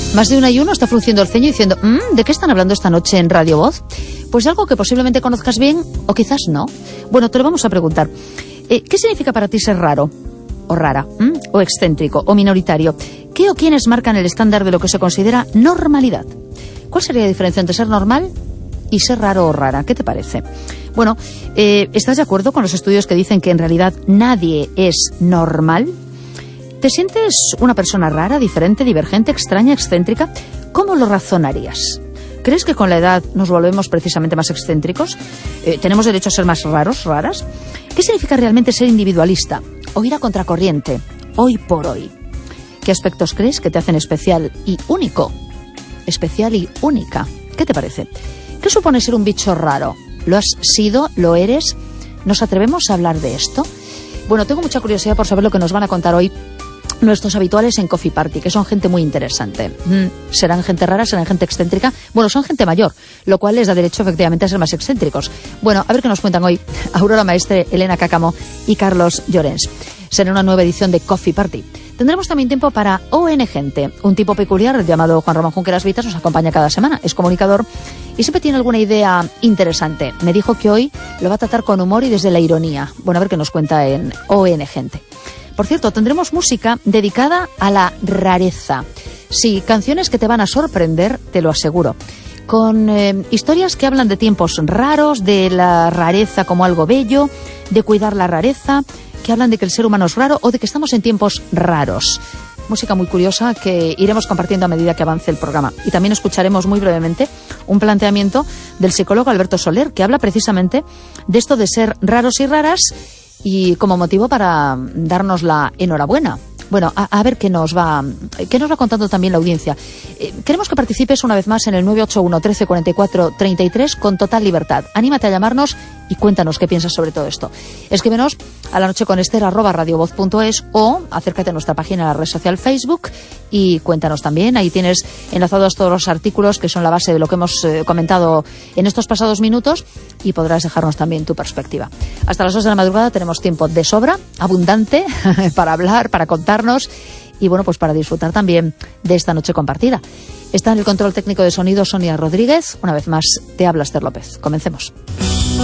Más de una y uno está frunciendo el ceño diciendo, ¿de qué están hablando esta noche en Radio Voz? Pues de algo que posiblemente conozcas bien o quizás no. Bueno, te lo vamos a preguntar. ¿Qué significa para ti ser raro? O rara, o excéntrico, o minoritario. ¿Qué o quiénes marcan el estándar de lo que se considera normalidad? ¿Cuál sería la diferencia entre ser normal y ser raro o rara? ¿Qué te parece? Bueno, ¿estás de acuerdo con los estudios que dicen que en realidad nadie es normal? ¿Te sientes una persona rara, diferente, divergente, extraña, excéntrica? ¿Cómo lo razonarías? ¿Crees que con la edad nos volvemos precisamente más excéntricos? ¿Tenemos derecho a ser más raros, raras? ¿Qué significa realmente ser individualista o ir a contracorriente, hoy por hoy? ¿Qué aspectos crees que te hacen especial y único? Especial y única. ¿Qué te parece? ¿Qué supone ser un bicho raro? ¿Lo has sido? ¿Lo eres? ¿Nos atrevemos a hablar de esto? Bueno, tengo mucha curiosidad por saber lo que nos van a contar hoy nuestros habituales en Coffee Party, que son gente muy interesante. ¿Serán gente rara? ¿Serán gente excéntrica? Bueno, son gente mayor, lo cual les da derecho efectivamente a ser más excéntricos. Bueno, a ver qué nos cuentan hoy Aurora Maestre, Elena Cácamo y Carlos Llorens. Será una nueva edición de Coffee Party. Tendremos también tiempo para ON Gente. Un tipo peculiar llamado Juan Ramón Junqueras Vitas nos acompaña cada semana. Es comunicador y siempre tiene alguna idea interesante. Me dijo que hoy lo va a tratar con humor y desde la ironía. Bueno, a ver qué nos cuenta en ON Gente. Por cierto, tendremos música dedicada a la rareza. Sí, canciones que te van a sorprender, te lo aseguro. Con historias que hablan de tiempos raros, de la rareza como algo bello, de cuidar la rareza, que hablan de que el ser humano es raro o de que estamos en tiempos raros. Música muy curiosa que iremos compartiendo a medida que avance el programa. Y también escucharemos muy brevemente un planteamiento del psicólogo Alberto Soler, que habla precisamente de esto de ser raros y raras y como motivo para darnos la enhorabuena. Bueno, a ver qué nos va contando también la audiencia. Queremos que participes una vez más en el 981 13 44 33 con total libertad. Anímate a llamarnos y cuéntanos qué piensas sobre todo esto. Escríbenos a lanocheconester@radiovoz.es o acércate a nuestra página en la red social Facebook y cuéntanos también. Ahí tienes enlazados todos los artículos que son la base de lo que hemos comentado en estos pasados minutos y podrás dejarnos también tu perspectiva. Hasta las 2 de la madrugada tenemos tiempo de sobra, abundante, para hablar, para contarnos y bueno, pues para disfrutar también de esta noche compartida. Está en el control técnico de sonido Sonia Rodríguez. Una vez más te habla Esther López. Comencemos.